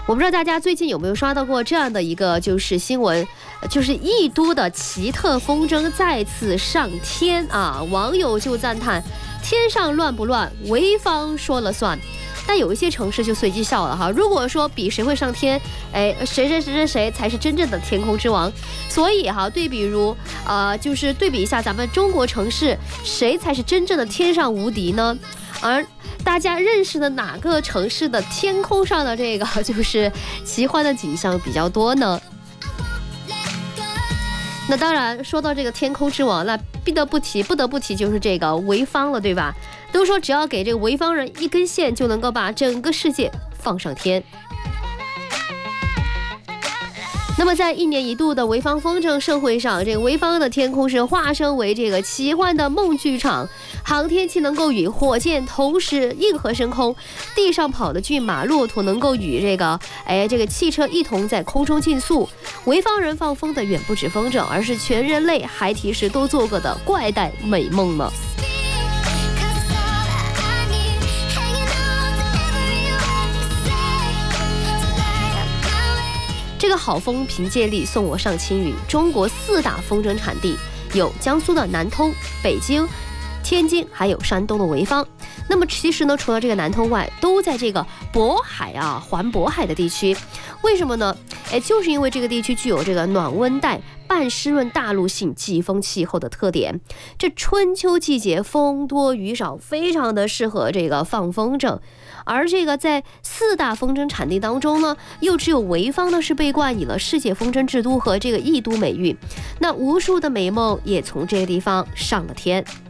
我不知道大家最近有没有刷到过这样的一个就是新闻，就是义都的奇特风筝再次上天啊，网友就赞叹天上乱不乱，潍坊说了算。但有一些城市就随机笑了哈，如果说比谁会上天，谁才是真正的天空之王。所以哈，就是对比一下咱们中国城市，谁才是真正的天上无敌呢？而大家认识的哪个城市的天空上的这个就是奇幻的景象比较多呢？那当然，说到这个天空之王，那不得不提就是这个潍坊了，对吧？都说只要给这个潍坊人一根线，就能够把整个世界放上天。那么在1年1度的潍坊风筝盛会上，这个潍坊的天空是化身为这个奇幻的梦剧场，航天器能够与火箭同时硬核升空，地上跑的骏马骆驼能够与这个汽车一同在空中竞速。潍坊人放风的远不止风筝，而是全人类孩提时都做过的怪诞美梦呢。这个好风凭借力送我上青云。中国4大风筝产地有江苏的南通、北京、天津，还有山东的潍坊。那么其实呢，除了这个南通外，都在这个渤海啊、环渤海的地区。为什么呢？就是因为这个地区具有这个暖温带半湿润大陆性季风气候的特点，这春秋季节风多雨少，非常的适合这个放风筝。而这个在4大风筝产地当中呢，又只有潍坊呢是被冠以了世界风筝之都和这个义都美誉。那无数的美梦也从这个地方上了天。